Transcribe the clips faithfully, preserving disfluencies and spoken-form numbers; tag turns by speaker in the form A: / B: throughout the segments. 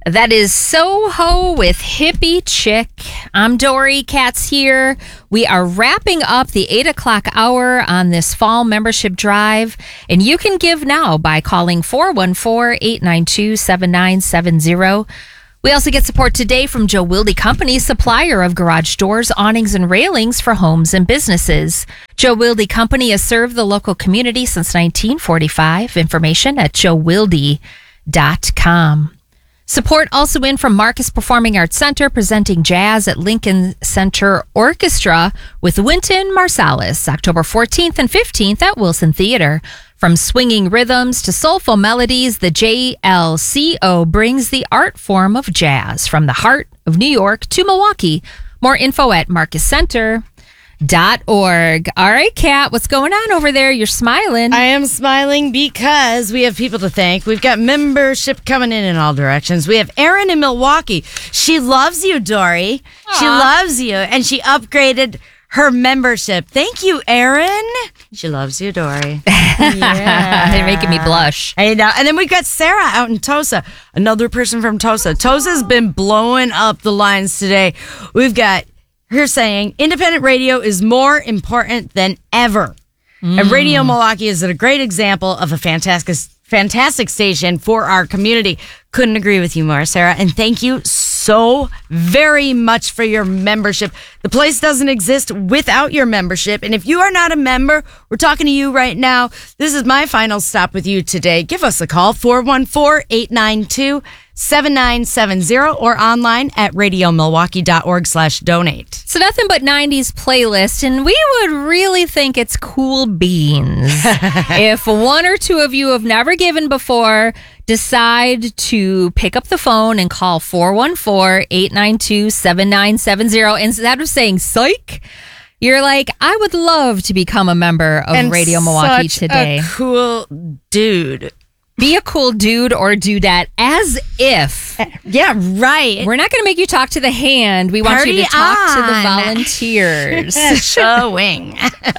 A: That is Soho with Hippie Chick. I'm Dory. Kat's here. We are wrapping up the eight o'clock hour on this fall membership drive, and you can give now by calling four one four, eight nine two, seven nine seven zero. We also get support today from Joe Wilde Company, supplier of garage doors, awnings, and railings for homes and businesses. Joe Wilde Company has served the local community since nineteen forty-five. Information at joe wilde dot com. Support also in from Marcus Performing Arts Center, presenting jazz at Lincoln Center Orchestra with Wynton Marsalis, October fourteenth and fifteenth at Wilson Theater. From swinging rhythms to soulful melodies, the J L C O brings the art form of jazz from the heart of New York to Milwaukee. More info at marcus center dot org. All right, Kat, what's going on over there? You're smiling.
B: I am smiling because we have people to thank. We've got membership coming in in all directions. We have Erin in Milwaukee. She loves you, Dory. Aww. She loves you, and she upgraded her membership. Thank you, Erin. She loves you, Dory.
A: Yeah. You're making me blush.
B: I know. And then we've got Sarah out in Tosa, another person from Tosa. Tosa's been blowing up the lines today. We've got her saying, independent radio is more important than ever. Mm. And Radio Milwaukee is a great example of a fantastic, fantastic station for our community. Couldn't agree with you more, Sarah. And thank you so very much for your membership. The place doesn't exist without your membership. And if you are not a member, we're talking to you right now. This is my final stop with you today. Give us a call, four one four, eight nine two, seven nine seven zero, or online at radio milwaukee dot org slash donate.
A: So nothing but nineties playlist, and we would really think it's cool beans if one or two of you have never given before decide to pick up the phone and call four one four, eight nine two, seven nine seven zero. Instead of saying psych, you're like, I would love to become a member of
B: and
A: Radio Milwaukee
B: such
A: today.
B: A cool dude.
A: Be a cool dude or dudette as if.
B: Yeah, right.
A: We're not going to make you talk to the hand. We want
B: Party
A: you to talk
B: on.
A: to the volunteers.
B: Showing.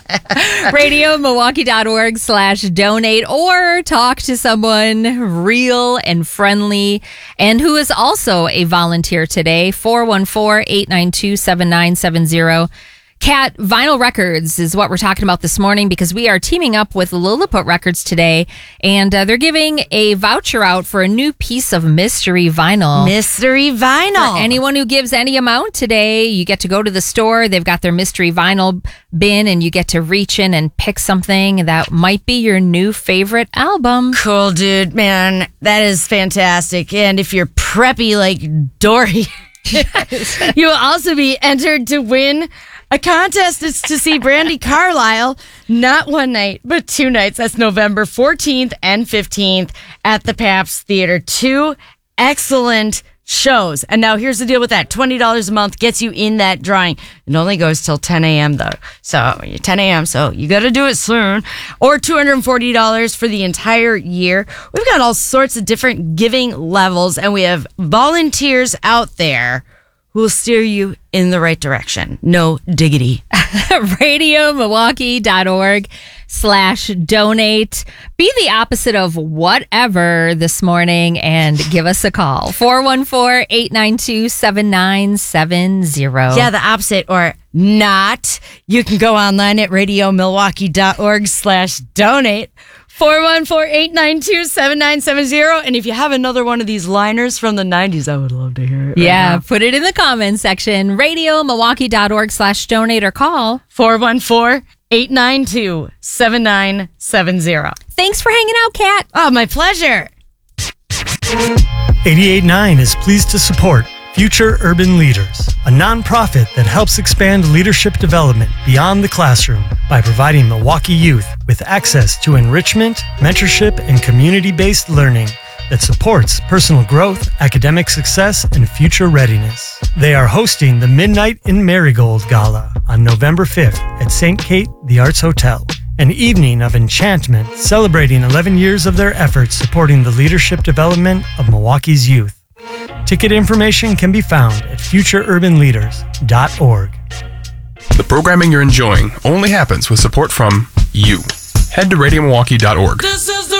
A: radio milwaukee dot org slash donate, or talk to someone real and friendly and who is also a volunteer today. four one four, eight nine two, seven nine seven zero. Kat, Vinyl Records is what we're talking about this morning because we are teaming up with Lilliput Records today, and uh, they're giving a voucher out for a new piece of mystery vinyl.
B: Mystery vinyl.
A: For anyone who gives any amount today, you get to go to the store. They've got their mystery vinyl bin, and you get to reach in and pick something that might be your new favorite album.
B: Cool, dude. Man, that is fantastic. And if you're preppy like Dory, you will also be entered to win a contest. Is to see Brandi Carlile, not one night, but two nights. That's November fourteenth and fifteenth at the Pabst Theater. Two excellent shows. And now here's the deal with that. twenty dollars a month gets you in that drawing. It only goes till ten a.m. though. So ten a.m. So you got to do it soon. Or two hundred forty dollars for the entire year. We've got all sorts of different giving levels, and we have volunteers out there who will steer you in the right direction. No diggity.
A: radio milwaukee dot org slash donate. Be the opposite of whatever this morning and give us a call. four one four, eight nine two, seven nine seven zero.
B: Yeah, the opposite or not. You can go online at radio milwaukee dot org slash donate. four one four, eight nine two, seven nine seven zero. And if you have another one of these liners from the nineties, I would love to hear it. Right
A: yeah,
B: now.
A: Put it in the comments section. radio milwaukee dot org slash donate or call
B: four one four, eight nine two, seven nine seven zero.
A: Thanks for hanging out, Kat.
B: Oh, my pleasure.
C: eighty-eight point nine is pleased to support Future Urban Leaders, a nonprofit that helps expand leadership development beyond the classroom by providing Milwaukee youth with access to enrichment, mentorship, and community-based learning that supports personal growth, academic success, and future readiness. They are hosting the Midnight in Marigold Gala on November fifth at Saint Kate The Arts Hotel, an evening of enchantment celebrating eleven years of their efforts supporting the leadership development of Milwaukee's youth. Ticket information can be found at future urban leaders dot org.
D: The programming you're enjoying only happens with support from you. Head to radio milwaukee dot org.
E: This is the